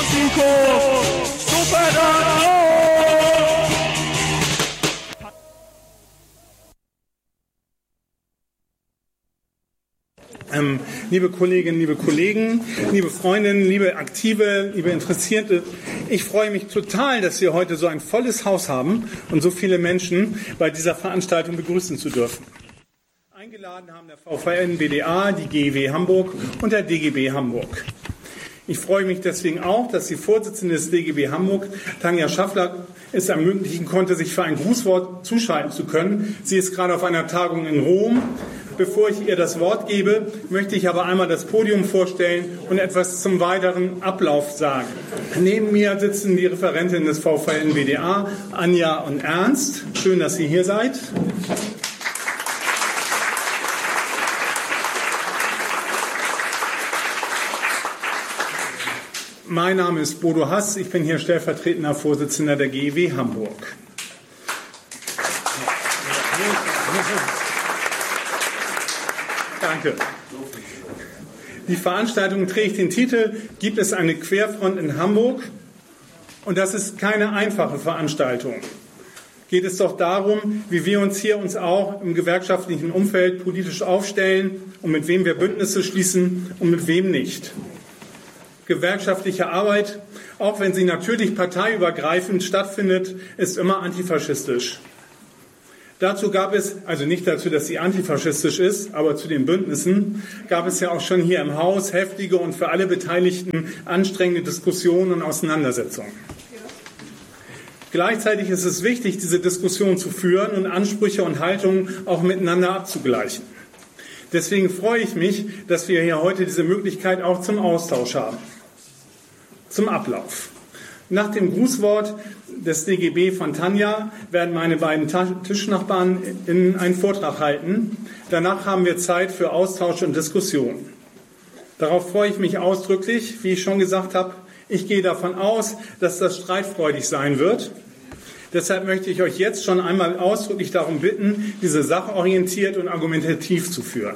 Liebe Kolleginnen, liebe Kollegen, liebe Freundinnen, liebe Aktive, liebe Interessierte, ich freue mich total, dass wir heute so ein volles Haus haben und so viele Menschen bei dieser Veranstaltung begrüßen zu dürfen. Eingeladen haben der VVN-BDA, die GEW Hamburg und der DGB Hamburg. Ich freue mich deswegen auch, dass die Vorsitzende des DGB Hamburg, Tanja Schaffler, es ermöglichen konnte, sich für ein Grußwort zuschalten zu können. Sie ist gerade auf einer Tagung in Rom. Bevor ich ihr das Wort gebe, möchte ich aber einmal das Podium vorstellen und etwas zum weiteren Ablauf sagen. Neben mir sitzen die Referentinnen des VVN-BDA, Anja und Ernst. Schön, dass ihr hier seid. Mein Name ist Bodo Hass, ich bin hier stellvertretender Vorsitzender der GEW Hamburg. Danke. Die Veranstaltung trägt den Titel „Gibt es eine Querfront in Hamburg?" Und das ist keine einfache Veranstaltung. Geht es doch darum, wie wir uns auch im gewerkschaftlichen Umfeld politisch aufstellen und mit wem wir Bündnisse schließen und mit wem nicht. Gewerkschaftliche Arbeit, auch wenn sie natürlich parteiübergreifend stattfindet, ist immer antifaschistisch. Dazu gab es, also nicht dazu, dass sie antifaschistisch ist, aber zu den Bündnissen gab es ja auch schon hier im Haus heftige und für alle Beteiligten anstrengende Diskussionen und Auseinandersetzungen. Gleichzeitig ist es wichtig, diese Diskussion zu führen und Ansprüche und Haltungen auch miteinander abzugleichen. Deswegen freue ich mich, dass wir hier heute diese Möglichkeit auch zum Austausch haben. Zum Ablauf. Nach dem Grußwort des DGB von Tanja werden meine beiden Tischnachbarn einen Vortrag halten. Danach haben wir Zeit für Austausch und Diskussion. Darauf freue ich mich ausdrücklich. Wie ich schon gesagt habe, ich gehe davon aus, dass das streitfreudig sein wird. Deshalb möchte ich euch jetzt schon einmal ausdrücklich darum bitten, diese sachorientiert und argumentativ zu führen.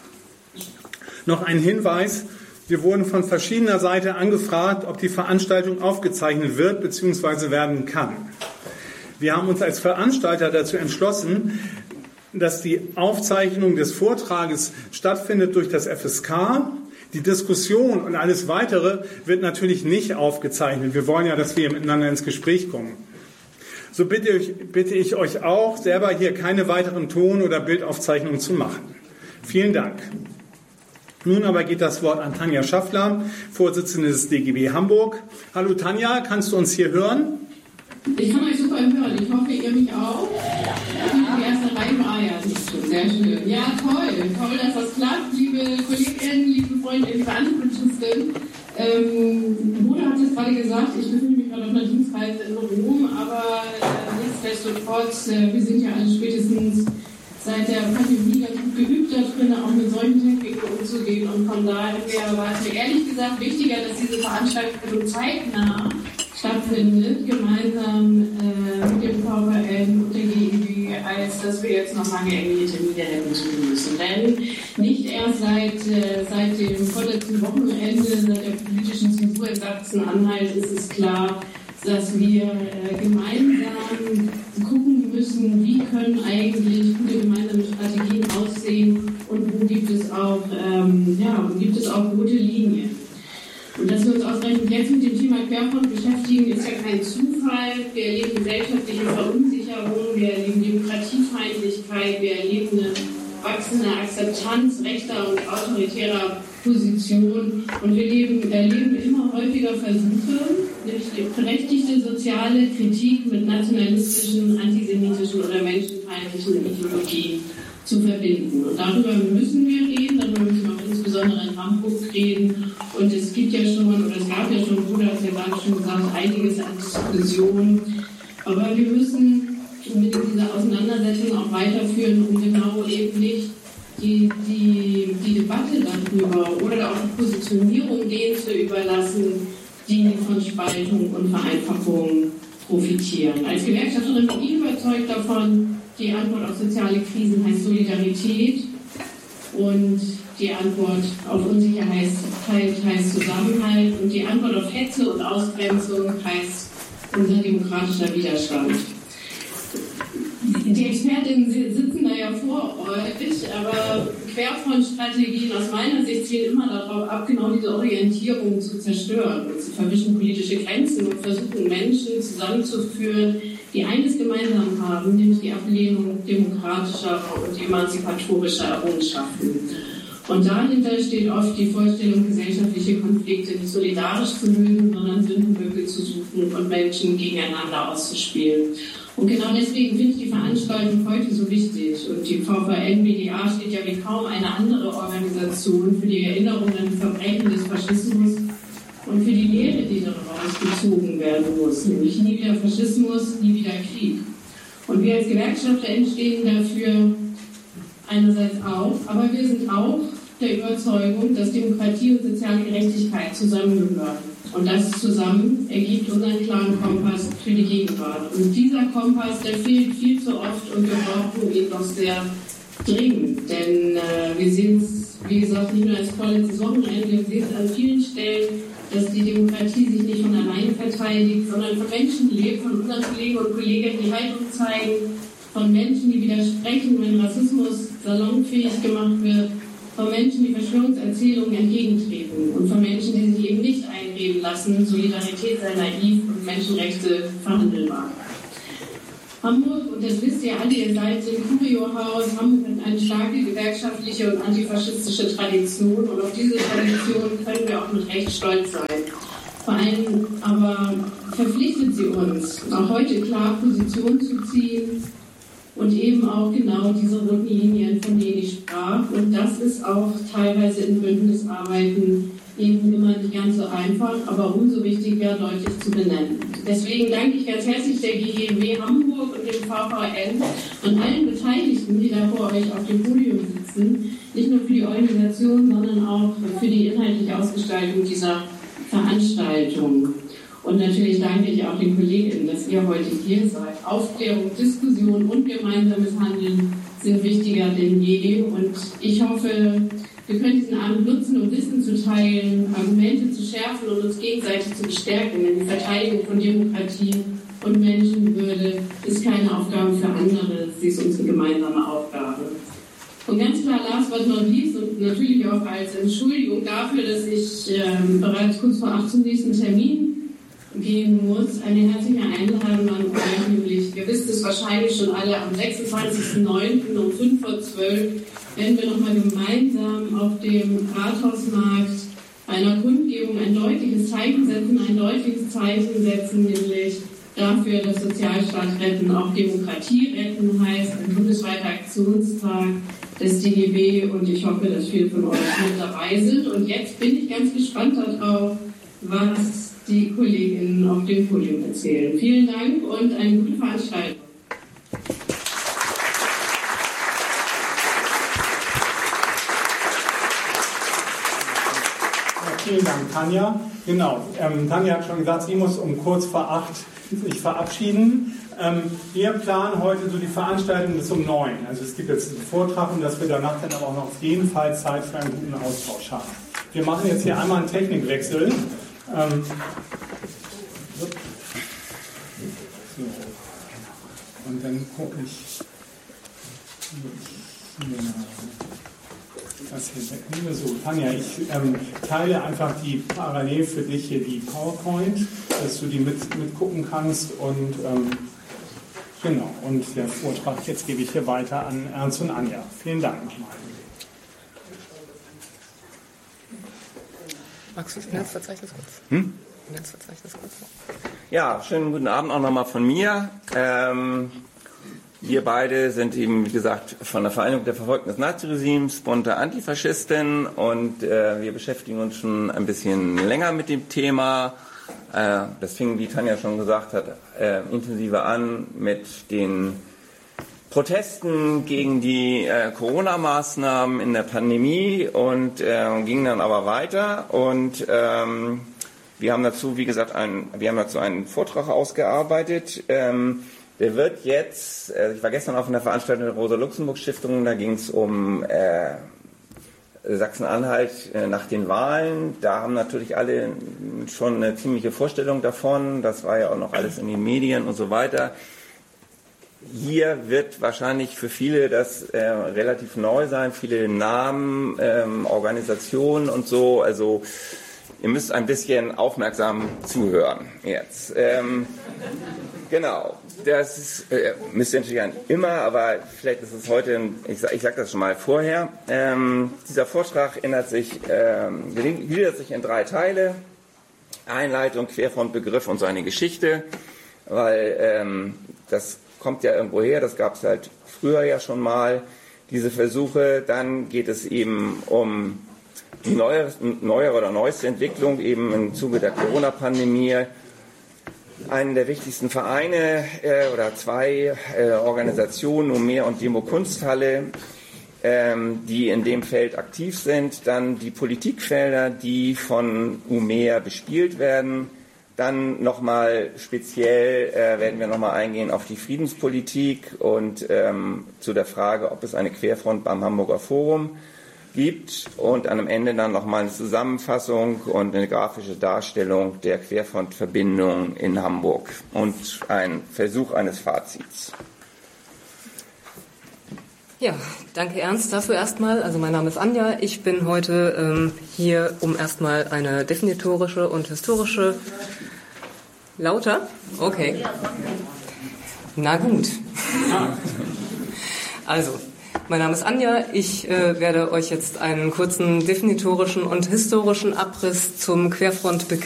Noch ein Hinweis. Wir wurden von verschiedener Seite angefragt, ob die Veranstaltung aufgezeichnet wird bzw. werden kann. Wir haben uns als Veranstalter dazu entschlossen, dass die Aufzeichnung des Vortrages stattfindet durch das FSK. Die Diskussion und alles Weitere wird natürlich nicht aufgezeichnet. Wir wollen ja, dass wir miteinander ins Gespräch kommen. So bitte ich euch auch, selber hier keine weiteren Ton- oder Bildaufzeichnungen zu machen. Vielen Dank. Nun aber geht das Wort an Tanja Schaffler, Vorsitzende des DGB Hamburg. Hallo Tanja, kannst du uns hier hören? Ich kann euch super hören. Ich hoffe, ihr mich auch. Die erste Reihe war ja nicht so sehr schön. Ja, toll. Toll, dass das klappt. Liebe Kolleginnen, liebe Freunde, liebe Antipolizistin. Bodo hat es gerade gesagt, ich befinde mich gerade auf einer Dienstreise in Rom, aber nichtsdestotrotz, wir sind ja alle spätestens seit der Pandemie ganz gut geübt da drin, auch mit solchen Techniken umzugehen. Und von daher war es mir ehrlich gesagt wichtiger, dass diese Veranstaltung zeitnah stattfindet, gemeinsam mit dem VVN und der GEW, als dass wir jetzt noch lange irgendwelche Termine hätten tun müssen. Denn nicht erst seit dem vorletzten Wochenende, seit der politischen Zensur in Sachsen-Anhalt ist es klar, dass wir gemeinsam gucken müssen, wie können eigentlich gute gemeinsame Strategien aussehen und wo gibt es auch rote Linien. Und dass wir uns ausgerechnet jetzt mit dem Thema Querfront beschäftigen, ist ja kein Zufall. Wir erleben gesellschaftliche Verunsicherung, wir erleben Demokratiefeindlichkeit, wir erleben eine wachsende Akzeptanz rechter und autoritärer Positionen und wir erleben immer häufiger Versuche, nämlich berechtigte soziale Kritik mit nationalistischen, antisemitischen oder menschenfeindlichen Ideologien zu verbinden. Und darüber müssen wir reden, darüber müssen wir auch insbesondere in Hamburg reden. Und es gab ja schon, Bruder hat ja gerade schon gesagt, einiges an Diskussionen. Aber wir müssen mit dieser Auseinandersetzung auch weiterführen, um genau eben nicht die Debatte darüber oder auch die Positionierung denen zu überlassen, die von Spaltung und Vereinfachung profitieren. Als Gewerkschafterin bin ich überzeugt davon, die Antwort auf soziale Krisen heißt Solidarität Und die Antwort auf Unsicherheit heißt Zusammenhalt und die Antwort auf Hetze und Ausgrenzung heißt unser demokratischer Widerstand. Die Expertinnen sitzen da ja vor euch, aber Querfrontstrategien aus meiner Sicht zielen immer darauf ab, genau diese Orientierung zu zerstören. Und sie verwischen politische Grenzen und versuchen Menschen zusammenzuführen, die eines gemeinsam haben, nämlich die Ablehnung demokratischer und emanzipatorischer Errungenschaften. Und dahinter steht oft die Vorstellung, gesellschaftliche Konflikte nicht solidarisch zu lösen, sondern Sündenböcke zu suchen und Menschen gegeneinander auszuspielen. Und genau deswegen finde ich die Veranstaltung heute so wichtig. Und die VVN-BDA steht ja wie kaum eine andere Organisation für die Erinnerung an die Verbrechen des Faschismus und für die Lehre, die daraus gezogen werden muss. Nämlich nie wieder Faschismus, nie wieder Krieg. Und wir als Gewerkschafter entstehen dafür einerseits auch, aber wir sind auch der Überzeugung, dass Demokratie und soziale Gerechtigkeit zusammengehören. Und das zusammen ergibt unseren klaren Kompass für die Gegenwart. Und dieser Kompass, der fehlt viel zu oft und wir brauchen ihn doch sehr dringend. Denn wir sehen es, wie gesagt, nicht nur als vorletztes Wochenende, wir sehen es an vielen Stellen, dass die Demokratie sich nicht von alleine verteidigt, sondern von Menschen lebt, von unseren Kollegen und Kolleginnen, die Haltung zeigen, von Menschen, die widersprechen, wenn Rassismus salonfähig gemacht wird, von Menschen, die Verschwörungserzählungen entgegentreten und von Menschen, die sich eben nicht einreden lassen, Solidarität sei naiv und Menschenrechte verhandelbar. Hamburg, und das wisst ihr alle, ihr seid im Curio-Haus, Hamburg hat eine starke gewerkschaftliche und antifaschistische Tradition und auf diese Tradition können wir auch mit Recht stolz sein. Vor allem aber verpflichtet sie uns, auch heute klar Position zu ziehen, und eben auch genau diese roten Linien, von denen ich sprach. Und das ist auch teilweise in Bündnisarbeiten eben immer nicht ganz so einfach, aber umso wichtiger deutlich zu benennen. Deswegen danke ich ganz herzlich der GGW Hamburg und dem VVN und allen Beteiligten, die da vor euch auf dem Podium sitzen, nicht nur für die Organisation, sondern auch für die inhaltliche Ausgestaltung dieser Veranstaltung. Und natürlich danke ich auch den Kolleginnen, dass ihr heute hier seid. Aufklärung, Diskussion und gemeinsames Handeln sind wichtiger denn je. Und ich hoffe, wir können diesen Abend nutzen, um Wissen zu teilen, Argumente zu schärfen und uns gegenseitig zu bestärken. Denn die Verteidigung von Demokratie und Menschenwürde ist keine Aufgabe für andere, sie ist unsere gemeinsame Aufgabe. Und ganz klar, last but not least, und natürlich auch als Entschuldigung dafür, dass ich bereits kurz vor 8 zum nächsten Termin gehen muss, eine herzliche Einladung an euch, nämlich, ihr wisst es wahrscheinlich schon alle, am 26.09. um 5:12 werden wir nochmal gemeinsam auf dem Rathausmarkt bei einer Kundgebung ein deutliches Zeichen setzen, nämlich dafür, dass Sozialstaat retten auch Demokratie retten heißt, ein bundesweiter Aktionstag des DGB, und ich hoffe, dass viele von euch mit dabei sind. Und jetzt bin ich ganz gespannt darauf, was die Kolleginnen auf dem Podium erzählen. Vielen Dank und eine gute Veranstaltung. Ja, vielen Dank, Tanja. Genau, Tanja hat schon gesagt, sie muss um kurz vor 8 sich verabschieden. Wir planen heute so die Veranstaltung bis um 9. Also es gibt jetzt einen Vortrag und dass wir danach dann aber auch noch auf jeden Fall Zeit für einen guten Austausch haben. Wir machen jetzt hier einmal einen Technikwechsel. So. Und dann gucke ich das hier wegnehme. So, Tanja, ich teile einfach die parallel für dich hier die PowerPoint, dass du die mitgucken kannst und genau, und der Vortrag, jetzt gebe ich hier weiter an Ernst und Anja. Vielen Dank nochmal. Magst du das Finanzverzeichnis kurz? Finanzverzeichnis kurz. Ja, schönen guten Abend auch nochmal von mir. Wir beide sind eben, wie gesagt, von der Vereinigung der Verfolgten des Naziregimes, bunte Antifaschisten, und wir beschäftigen uns schon ein bisschen länger mit dem Thema. Das fing, wie Tanja schon gesagt hat, intensiver an mit den Protesten gegen die Corona-Maßnahmen in der Pandemie und ging dann aber weiter, und wir haben dazu, wie gesagt, einen Vortrag ausgearbeitet. Der wird jetzt, ich war gestern auf einer Veranstaltung der Rosa-Luxemburg-Stiftung, da ging es um Sachsen-Anhalt nach den Wahlen. Da haben natürlich alle schon eine ziemliche Vorstellung davon. Das war ja auch noch alles in den Medien und so weiter. Hier wird wahrscheinlich für viele das relativ neu sein, viele Namen, Organisationen und so. Also ihr müsst ein bisschen aufmerksam zuhören jetzt. Genau, das ist, müsst ihr natürlich immer, aber vielleicht ist es heute, ich sage das schon mal vorher. Dieser Vortrag gliedert sich in 3 Teile. Einleitung, Querfrontbegriff und seine Geschichte, weil das kommt ja irgendwo her, das gab es halt früher ja schon mal, diese Versuche. Dann geht es eben um die neuere oder neueste Entwicklung, eben im Zuge der Corona-Pandemie. Einen der wichtigsten Vereine oder 2 Organisationen, Umer und Demo Kunsthalle, die in dem Feld aktiv sind. Dann die Politikfelder, die von Umer bespielt werden. Dann nochmal speziell werden wir nochmal eingehen auf die Friedenspolitik und zu der Frage, ob es eine Querfront beim Hamburger Forum gibt, und am Ende dann nochmal eine Zusammenfassung und eine grafische Darstellung der Querfrontverbindung in Hamburg und ein Versuch eines Fazits. Ja, danke Ernst dafür erstmal. Also mein Name ist Anja. Ich bin heute hier, um erstmal eine definitorische und historische... Lauter? Okay. Na gut. Also, mein Name ist Anja. Ich werde euch jetzt einen kurzen definitorischen und historischen Abriss zum Querfrontbegriff